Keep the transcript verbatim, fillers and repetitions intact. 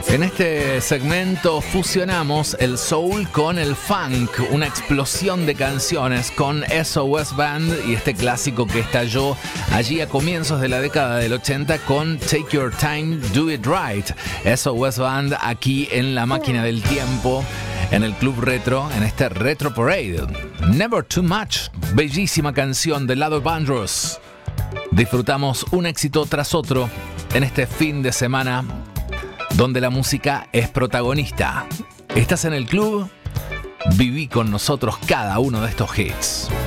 En este segmento fusionamos el soul con el funk, una explosión de canciones con S O S Band y este clásico que estalló allí a comienzos de la década del ochenta con Take Your Time, Do It Right. S O S Band aquí en la máquina del tiempo, en el Club Retro, en este Retro Parade. Never Too Much, bellísima canción de Lado Vandross. Disfrutamos un éxito tras otro en este fin de semana donde la música es protagonista. ¿Estás en el club? Viví con nosotros cada uno de estos hits.